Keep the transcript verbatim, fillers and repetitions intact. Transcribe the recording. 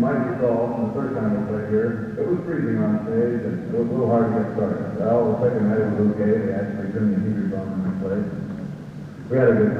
might recall from the first time we played here, it was freezing on stage and it was a little hard to get started. Well, the second night it was okay. They actually turned the heaters on when we played. We had a good time.